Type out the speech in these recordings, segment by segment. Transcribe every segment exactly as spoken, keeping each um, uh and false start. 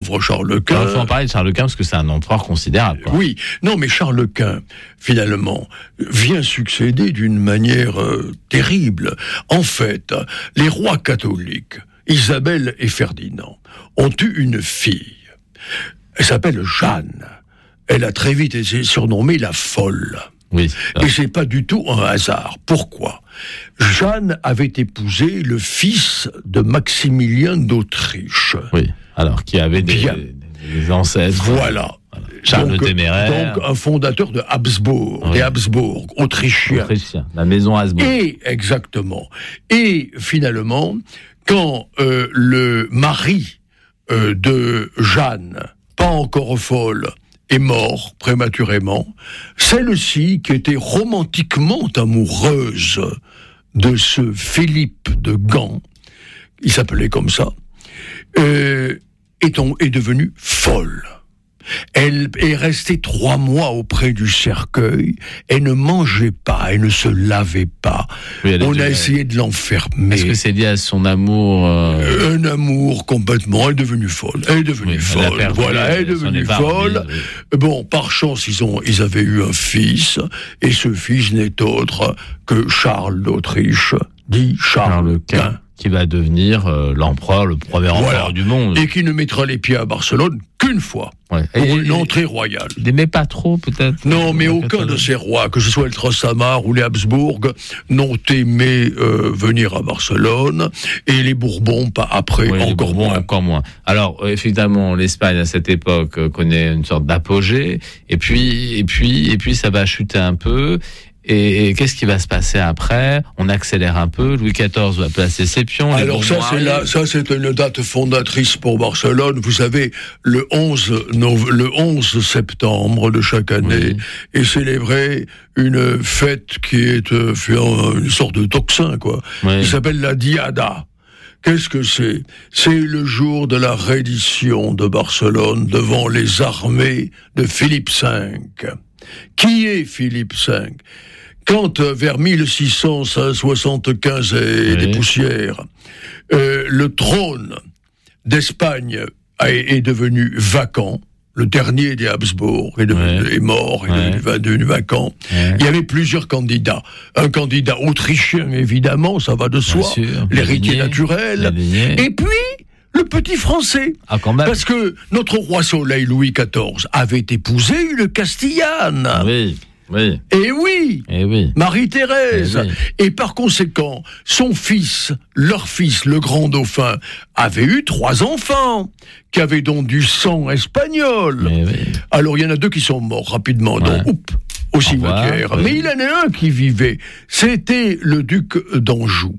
pauvre Charles Quint... Il faut en parler de Charles Quint parce que c'est un empereur considérable. Quoi. Oui, non mais Charles Quint, finalement, vient succéder d'une manière euh, terrible. En fait, les rois catholiques, Isabelle et Ferdinand, ont eu une fille. Elle s'appelle Jeanne. Elle a très vite été surnommée la folle. Oui. Et c'est pas du tout un hasard. Pourquoi ? Jeanne avait épousé le fils de Maximilien d'Autriche. Oui. Alors, qui avait des, Bien. des ancêtres. Voilà. voilà. Charles donc, le Téméraire. Donc, un fondateur de Habsbourg, oui. des Habsbourg, autrichiens. Autrichien, la maison Habsbourg. Et, exactement. Et, finalement, quand euh, le mari euh, de Jeanne, pas encore folle, est mort prématurément, celle-ci, qui était romantiquement amoureuse de ce Philippe de Gand, il s'appelait comme ça, euh, est, on, est devenue folle. Elle est restée trois mois auprès du cercueil, elle ne mangeait pas, elle ne se lavait pas. Oui, on a essayé de l'enfermer. Est-ce que c'est lié à son amour euh... Un amour complètement, elle est devenue folle. Elle est devenue oui, folle, elle voilà, elle est devenue folle. Oui. Bon, par chance, ils, ont, ils avaient eu un fils, et ce fils n'est autre que Charles d'Autriche, dit Charles, Charles Quint. Qui va devenir euh, l'empereur, le premier empereur voilà. du monde. Et qui ne mettra les pieds à Barcelone qu'une fois, ouais. pour et, une entrée royale. Il n'aimait pas trop, peut-être. Non, mais aucun de ces rois, que ce soit le Trastamare ou les Habsbourg, n'ont aimé euh, venir à Barcelone, et les Bourbons, pas après, oui, encore Bourbons, moins. Encore moins. Alors, euh, évidemment, l'Espagne, à cette époque, euh, connaît une sorte d'apogée, et puis, et puis, et puis, ça va chuter un peu. Et, et qu'est-ce qui va se passer après ? On accélère un peu. Louis quatorze va placer ses pions. Alors ça, c'est là, ça, c'est une date fondatrice pour Barcelone. Vous savez, le onze, le onze septembre de chaque année oui. est célébrée une fête qui est euh, une sorte de tocsin, quoi. Oui. Qui s'appelle la Diada. Qu'est-ce que c'est ? C'est le jour de la reddition de Barcelone devant les armées de Philippe cinq. Qui est Philippe cinq ? Quand, euh, vers mille six cent soixante-quinze et oui. des poussières, euh, le trône d'Espagne a, est devenu vacant, le dernier des Habsbourg est, devenu, ouais. est mort, est ouais. devenu, devenu vacant, ouais. il y avait plusieurs candidats. Un candidat autrichien, évidemment, ça va de soi, sûr, l'héritier lignée, naturel, et puis... le petit français. Ah, quand même. Parce que notre roi soleil, Louis quatorze, avait épousé une Castillane. Oui, oui. Et oui, Et oui. Marie-Thérèse. Et, oui. Et par conséquent, son fils, leur fils, le grand dauphin, avait eu trois enfants, qui avaient donc du sang espagnol. Oui. Alors, il y en a deux qui sont morts rapidement, ouais. donc, oups, au cimetière. Oui. Mais il y en a un qui vivait. C'était le duc d'Anjou.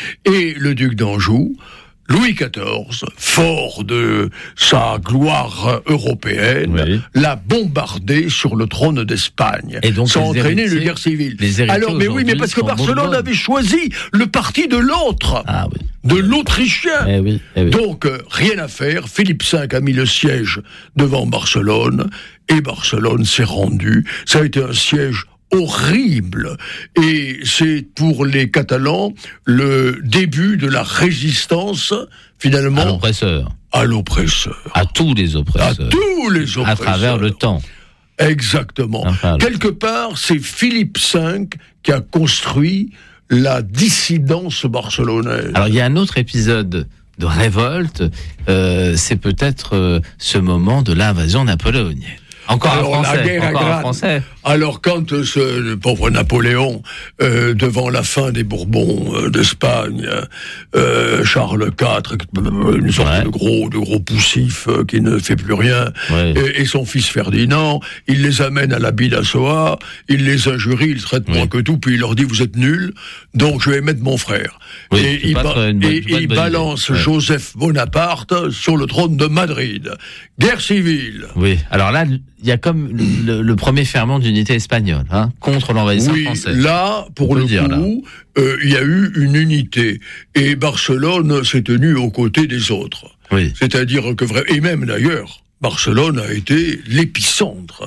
Et le duc d'Anjou... Louis quatorze, fort de sa gloire européenne, oui. l'a bombardé sur le trône d'Espagne. Et donc, ça a entraîné une guerre civile. Alors, mais oui, mais parce que Barcelone avait choisi le parti de l'autre, ah, oui. de l'Autrichien. Eh oui, eh oui. Donc, euh, rien à faire. Philippe cinq a mis le siège devant Barcelone, et Barcelone s'est rendu. Ça a été un siège horrible, et c'est pour les Catalans le début de la résistance finalement à l'oppresseur, à l'oppresseur, à tous les oppresseurs, à tous les oppresseurs, à travers le temps. Exactement. Enfin, quelque part, c'est Philippe cinq qui a construit la dissidence barcelonaise. Alors il y a un autre épisode de révolte, euh, c'est peut-être euh, ce moment de l'invasion napoléonienne. Encore Alors, un Français, la guerre encore à un Français. Alors, quand euh, ce le pauvre Napoléon, euh, devant la fin des Bourbons euh, d'Espagne, euh, Charles quatre, une sorte ouais. de gros, de gros poussif euh, qui ne fait plus rien, ouais. et, et son fils Ferdinand, il les amène à la Bidassoa, il les injurie, il traite ouais. moins que tout, puis il leur dit vous êtes nuls, donc je vais mettre mon frère. Oui, et il, ba- bonne, et il balance ouais. Joseph Bonaparte sur le trône de Madrid. Guerre civile. Oui. Alors là, il y a comme le, le premier ferment d'unité espagnole, hein, contre l'envahisseur oui, français. Là, pour le, le dire, coup, euh, il y a eu une unité. Et Barcelone s'est tenue aux côtés des autres. Oui. C'est-à-dire que, et même d'ailleurs, Barcelone a été l'épicentre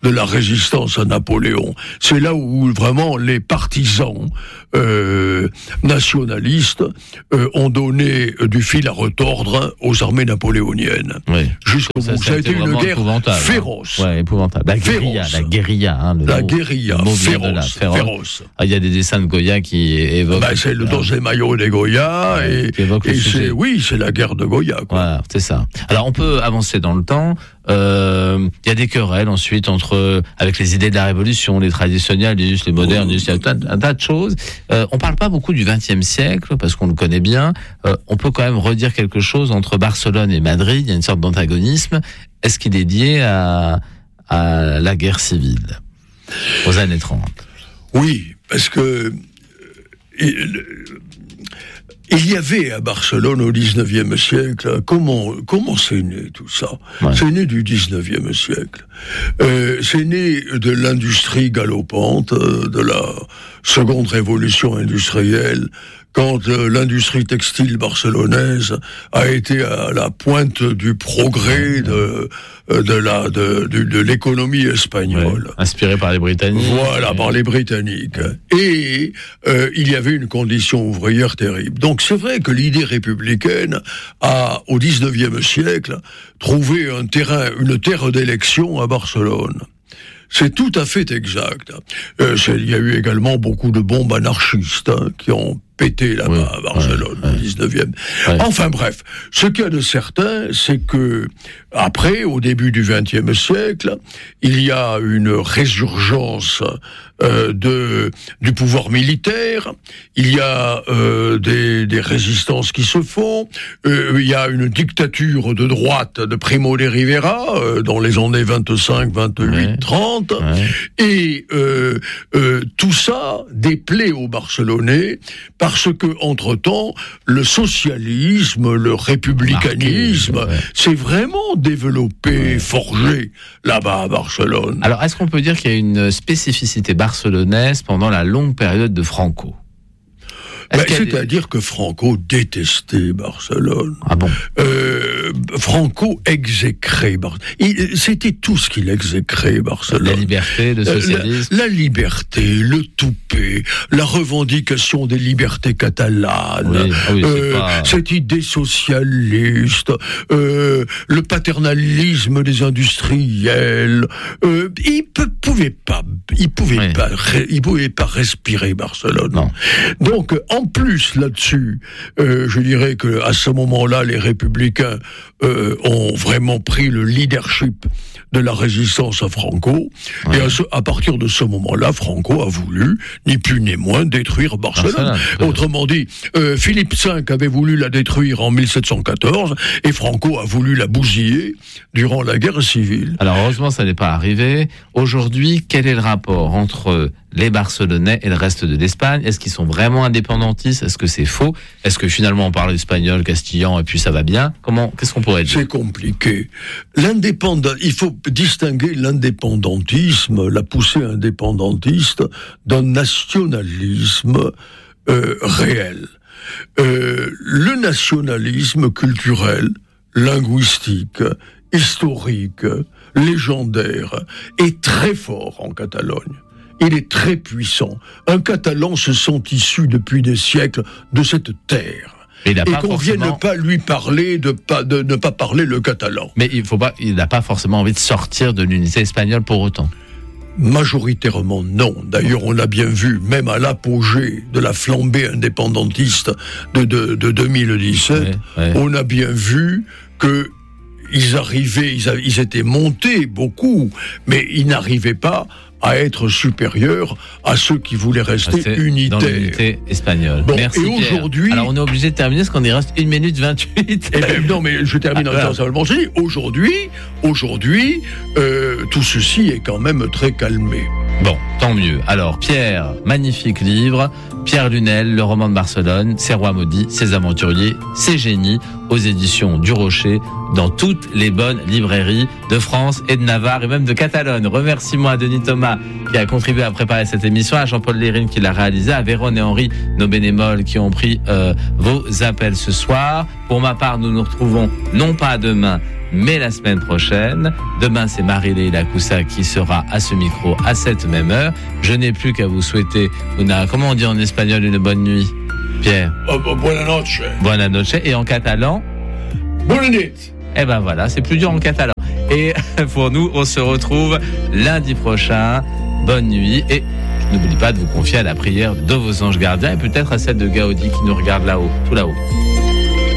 de la résistance à Napoléon. C'est là où vraiment les partisans euh, nationalistes euh, ont donné du fil à retordre aux armées napoléoniennes. Oui. Jusqu'au ça, bout. Ça a été une guerre féroce. Hein. Ouais, épouvantable. La guérilla, la guérilla. Hein, le la mot, guérilla, le mot féroce, là, féroce. féroce. Ah, il y a des dessins de Goya qui évoquent... Ben, c'est le Don Mayo de Goya, ouais, et, et c'est, oui, c'est la guerre de Goya. Quoi. Voilà, c'est ça. Alors, on peut avancer dans le temps. Il euh, y a des querelles ensuite entre avec les idées de la Révolution, les traditionnalistes, les modernistes, il y a un, un tas de choses. Euh, on parle pas beaucoup du vingtième siècle parce qu'on le connaît bien. Euh, on peut quand même redire quelque chose entre Barcelone et Madrid. Il y a une sorte d'antagonisme. Est-ce qu'il est lié à, à la guerre civile aux années trente? Oui, parce que il, il y avait à Barcelone au dix-neuvième siècle, comment comment c'est né tout ça? Ouais. C'est né du dix-neuvième siècle. Euh, c'est né de l'industrie galopante, de la seconde révolution industrielle, quand euh, l'industrie textile barcelonaise a été à la pointe du progrès de de la de, de, de l'économie espagnole, ouais, inspirée par les Britanniques. Voilà, ouais. par les Britanniques. Ouais. Et euh, il y avait une condition ouvrière terrible. Donc c'est vrai que l'idée républicaine a, au dix-neuvième siècle, trouvé un terrain, une terre d'élection à Barcelone. C'est tout à fait exact. Euh, il y a eu également beaucoup de bombes anarchistes hein, qui ont pété là-bas oui, à Barcelone, ouais, au dix-neuvième. Ouais. Enfin bref, ce qu'il y a de certain, c'est que après, au début du vingtième siècle, il y a une résurgence euh, de du pouvoir militaire. Il y a euh, des, des résistances qui se font. Euh, il y a une dictature de droite de Primo de Rivera euh, dans les années vingt-cinq, vingt-huit, ouais. trente, ouais. et euh, euh, tout ça déplaît aux Barcelonais. Parce que, entre-temps, le socialisme, le républicanisme, Marqué, ouais. s'est vraiment développé, ouais. forgé là-bas à Barcelone. Alors, est-ce qu'on peut dire qu'il y a une spécificité barcelonaise pendant la longue période de Franco ? Ben, c'est-à-dire que Franco détestait Barcelone. Ah bon euh, Franco exécrait Barcelone. C'était tout ce qu'il exécrait, Barcelone. La liberté, le socialisme. La, la liberté, le toupet, la revendication des libertés catalanes, oui. Ah oui, euh, pas... cette idée socialiste, euh, le paternalisme des industriels. Euh, il ne pouvait pas, il pouvait oui. pas, il pouvait pas respirer Barcelone. Non. Donc, en plus, là-dessus, euh, je dirais que à ce moment-là, les républicains euh, ont vraiment pris le leadership de la résistance à Franco. Ouais. Et à, ce, à partir de ce moment-là, Franco a voulu, ni plus ni moins, détruire Barcelone. Barcelone. Autrement dit, euh, Philippe cinq avait voulu la détruire en mille sept cent quatorze, et Franco a voulu la bousiller durant la guerre civile. Alors heureusement, ça n'est pas arrivé. Aujourd'hui, quel est le rapport entre les Barcelonais et le reste de l'Espagne? Est-ce qu'ils sont vraiment indépendantistes? Est-ce que c'est faux? Est-ce que finalement on parle espagnol, castillan et puis ça va bien? Comment, qu'est-ce qu'on pourrait dire? C'est compliqué. L'indépendant, il faut distinguer l'indépendantisme, la poussée indépendantiste, d'un nationalisme euh, réel. Euh, le nationalisme culturel, linguistique, historique, légendaire est très fort en Catalogne. Il est très puissant. Un Catalan se sent issu depuis des siècles de cette terre. Et, et qu'on forcément... vienne ne pas lui parler de, pas, de ne pas parler le catalan. Mais il faut pas, il n'a pas forcément envie de sortir de l'unité espagnole pour autant. Majoritairement non. D'ailleurs, on l'a bien vu, même à l'apogée de la flambée indépendantiste de, de, de deux mille dix-sept, ouais, ouais. on a bien vu que ils arrivaient, ils, a, ils étaient montés beaucoup, mais ils n'arrivaient pas à être supérieurs à ceux qui voulaient rester C'est unitaires. Dans l'unité espagnole. Bon, Merci et Pierre. aujourd'hui... Alors on est obligé de terminer parce qu'on y reste une minute vingt-huit. Eh ben, non, mais je termine ah, en disant simplement ceci. Aujourd'hui, aujourd'hui euh, tout ceci est quand même très calmé. Bon, tant mieux. Alors Pierre, magnifique livre. Pierre Lunel, le roman de Barcelone, ses rois maudits, ses aventuriers, ses génies, aux éditions du Rocher, dans toutes les bonnes librairies de de France et de Navarre et même de Catalogne. Remercie-moi à Denis Thomas qui a contribué à préparer cette émission, à Jean-Paul Lérine qui l'a réalisé, à Vérone et Henri, nos bénévoles qui ont pris euh, vos appels ce soir. Pour ma part, nous nous retrouvons non pas demain, mais la semaine prochaine. Demain, c'est Marie-Leila Coussa qui sera à ce micro à cette même heure. Je n'ai plus qu'à vous souhaiter une, comment on dit en espagnol, une bonne nuit, Pierre? Oh, oh, buona noche. Buona noche. Et en catalan? Bonne nuit. Eh ben voilà, c'est plus dur en catalan. Et pour nous, on se retrouve lundi prochain. Bonne nuit. Et n'oubliez pas de vous confier à la prière de vos anges gardiens et peut-être à celle de Gaudi qui nous regarde là-haut, tout là-haut.